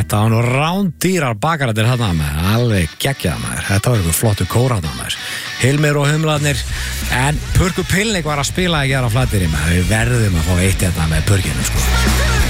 Þetta var nú rándýrar bakarættir þarna með, alveg geggjað maður. Þetta var eitthvað flottu kór þarna maður. Hilmir og humlarnir, en Purku Pilnik var að spila ekki aðra flattir í maður. Við verðum að fá eitt þetta með purkinu sko.